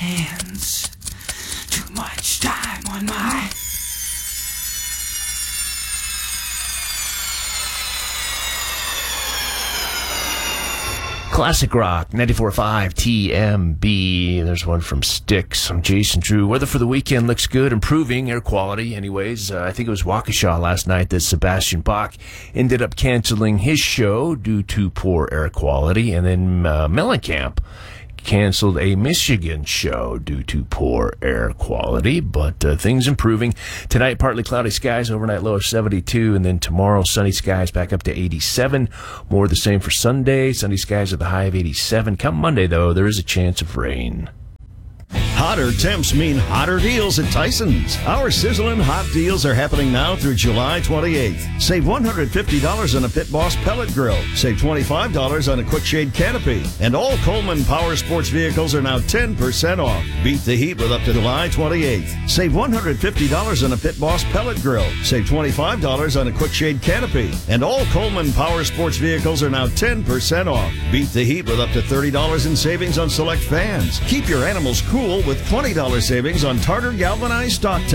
hands. Too much time on my... Classic Rock, 94.5 TMB. There's one from Styx. I'm Jason Drew. Weather for the weekend looks good, improving air quality. Anyways, I think it was Waukesha last night that Sebastian Bach ended up canceling his show due to poor air quality. And then Mellencamp canceled a Michigan show due to poor air quality, but things improving. Tonight, partly cloudy skies, overnight low of 72, and then tomorrow, sunny skies back up to 87. More of the same for Sunday. Sunny skies at the high of 87. Come Monday, though, there is a chance of rain. Hotter temps mean hotter deals at Tyson's. Our sizzling hot deals are happening now through July 28th. Save $150 on a Pit Boss pellet grill. Save $25 on a Quick Shade canopy. And all Coleman Power Sports vehicles are now 10% off. Beat the heat with up to July 28th. Save $150 on a Pit Boss pellet grill. Save $25 on a Quick Shade canopy. And all Coleman Power Sports vehicles are now 10% off. Beat the heat with up to $30 in savings on select fans. Keep your animals cool with $20 savings on Tartar galvanized stock